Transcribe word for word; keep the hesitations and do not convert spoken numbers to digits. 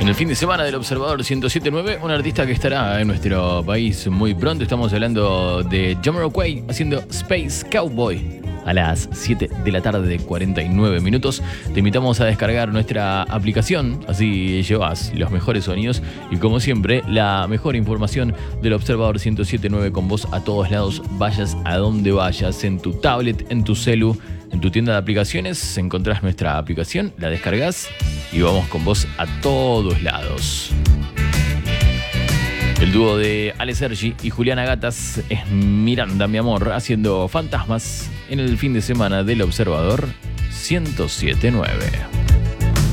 En el fin de semana del Observador ciento siete punto nueve, un artista que estará en nuestro país muy pronto. Estamos hablando de Jamiroquai haciendo Space Cowboy a las siete de la tarde, cuarenta y nueve minutos. Te invitamos a descargar nuestra aplicación, así llevas los mejores sonidos y, como siempre, la mejor información del Observador ciento siete punto nueve con vos a todos lados, vayas a donde vayas, en tu tablet, en tu celu, en tu tienda de aplicaciones. Encontrás nuestra aplicación, la descargas y vamos con vos a todos lados. El dúo de Ale Sergi y Juliana Gatas es Miranda, mi amor, haciendo Fantasmas en el fin de semana del Observador ciento siete punto nueve.